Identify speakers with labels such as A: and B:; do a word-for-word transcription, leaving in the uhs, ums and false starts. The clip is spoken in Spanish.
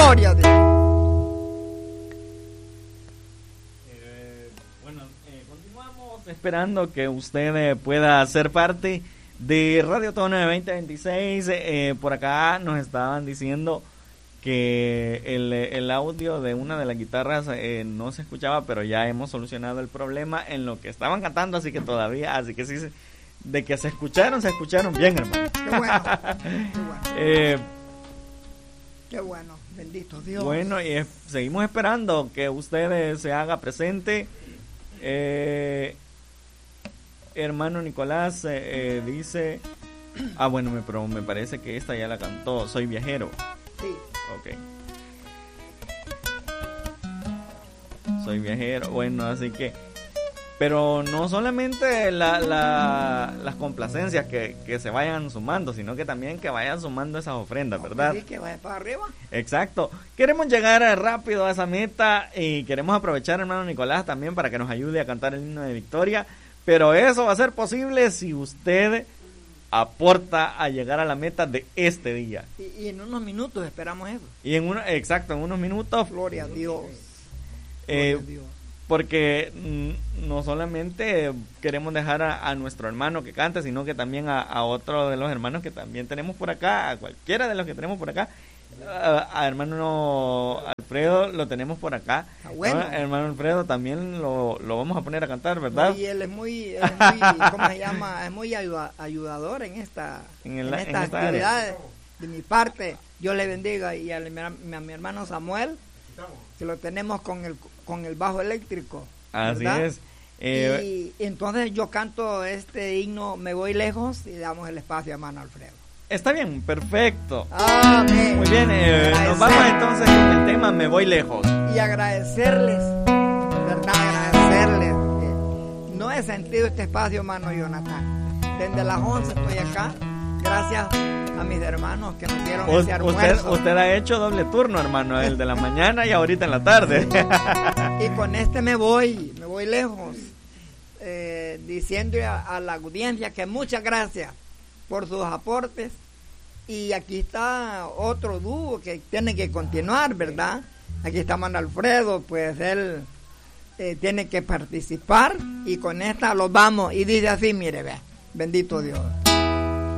A: Gloria a Dios.
B: Eh, bueno, eh, continuamos esperando que usted eh, pueda ser parte de Radio Tono de veinte veintiséis. Eh, por acá nos estaban diciendo que el, el audio de una de las guitarras eh, no se escuchaba, pero ya hemos solucionado el problema en lo que estaban cantando, así que todavía, así que sí, de que se escucharon, se escucharon bien, hermano.
A: Qué bueno, qué bueno.
B: eh,
A: Qué bueno, bendito Dios.
B: Bueno, y es, seguimos esperando que usted se haga presente. Eh, hermano Nicolás eh, eh, dice, ah bueno, me, pero me parece que esta ya la cantó, Soy Viajero.
A: Sí.
B: Ok. Soy viajero, bueno, así que, pero no solamente la, la, las complacencias que, que se vayan sumando, sino que también que vayan sumando esas ofrendas, ¿verdad?
A: Sí, que vaya para arriba.
B: Exacto. Queremos llegar rápido a esa meta y queremos aprovechar, hermano Nicolás, también para que nos ayude a cantar el himno de victoria, pero eso va a ser posible si usted aporta a llegar a la meta de este día.
A: Y, y en unos minutos esperamos eso.
B: Y en uno, exacto, en unos minutos.
A: Gloria a Dios.
B: Eh,
A: Gloria a Dios.
B: Porque mm, no solamente queremos dejar a, a nuestro hermano que cante, sino que también a, a otro de los hermanos que también tenemos por acá, a cualquiera de los que tenemos por acá. A, a hermano Alfredo lo tenemos por acá.
A: Ah, bueno.
B: ¿No? Hermano Alfredo también lo, lo vamos a poner a cantar, ¿verdad?
A: No, y él es muy, él es muy ¿cómo se llama? Es muy ayuda, ayudador en esta
B: en, el,
A: en
B: en
A: estas
B: esta
A: actividades. De mi parte, Dios le bendiga, y a, a mi hermano Samuel, que lo tenemos con el con el bajo eléctrico.
B: Así
A: ¿verdad?
B: es. Eh,
A: y, y entonces yo canto este himno, Me Voy Lejos, y damos el espacio a hermano Alfredo.
B: Está bien, perfecto.
A: Amén.
B: Muy bien, eh, nos vamos entonces con el tema Me Voy Lejos.
A: Y agradecerles, ¿verdad? Agradecerles. Eh, no he sentido este espacio, hermano Jonathan. Desde las once estoy acá. Gracias a mis hermanos que nos dieron
B: U-
A: ese almuerzo.
B: Usted, usted ha hecho doble turno, hermano, el de la mañana y ahorita en la tarde.
A: Y con este me voy, me voy lejos, eh, diciendo a, a la audiencia que muchas gracias por sus aportes. Y aquí está otro dúo que tiene que continuar, ¿verdad? Aquí está Manuel Alfredo, pues él eh, tiene que participar, y con esta los vamos. Y dice así, mire, ve, bendito Dios.